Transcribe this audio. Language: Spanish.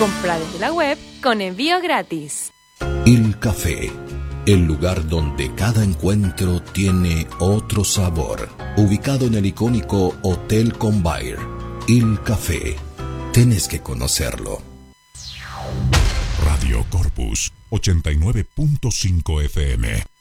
Compra desde la web con envío gratis. Il Café, el lugar donde cada encuentro tiene otro sabor. Ubicado en el icónico Hotel Convair. Il Café, tenés que conocerlo. Radio Corpus 89.5 FM.